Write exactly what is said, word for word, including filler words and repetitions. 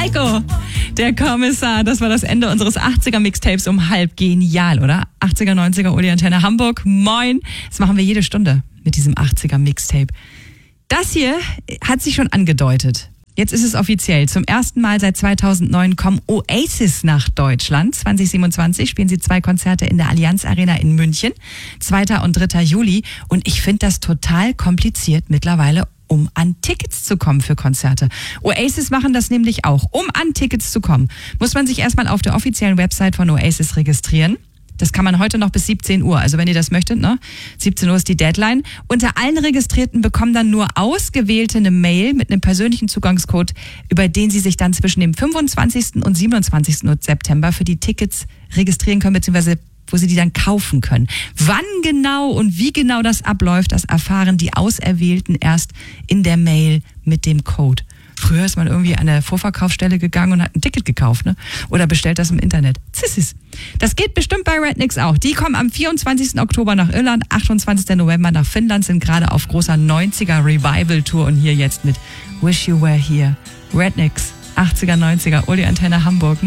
Heiko, der Kommissar. Das war das Ende unseres achtziger-Mixtapes um halb. Genial, oder? achtziger, neunziger, Uli Antenne Hamburg. Moin. Das machen wir jede Stunde mit diesem achtziger-Mixtape. Das hier hat sich schon angedeutet. Jetzt ist es offiziell. Zum ersten Mal seit zweitausendneun kommen Oasis nach Deutschland. zwanzig siebenundzwanzig spielen sie zwei Konzerte in der Allianz Arena in München. zweiter und dritter Juli. Und ich finde das total kompliziert mittlerweile, um an Tickets zu kommen für Konzerte. Oasis machen das nämlich auch. Um an Tickets zu kommen, muss man sich erstmal auf der offiziellen Website von Oasis registrieren. Das kann man heute noch bis siebzehn Uhr. Also wenn ihr das möchtet, ne? siebzehn Uhr ist die Deadline. Unter allen Registrierten bekommen dann nur Ausgewählte eine Mail mit einem persönlichen Zugangscode, über den sie sich dann zwischen dem fünfundzwanzigsten und siebenundzwanzigsten September für die Tickets registrieren können, beziehungsweise wo sie die dann kaufen können. Wann genau und wie genau das abläuft, das erfahren die Auserwählten erst in der Mail mit dem Code. Früher ist man irgendwie an der Vorverkaufsstelle gegangen und hat ein Ticket gekauft, ne? Oder bestellt das im Internet. Zissis. Das geht bestimmt bei Rednecks auch. Die kommen am vierundzwanzigsten Oktober nach Irland, achtundzwanzigsten November nach Finnland, sind gerade auf großer neunziger Revival-Tour und hier jetzt mit Wish You Were Here. Rednecks, achtziger, neunziger, Uli Antenne Hamburg.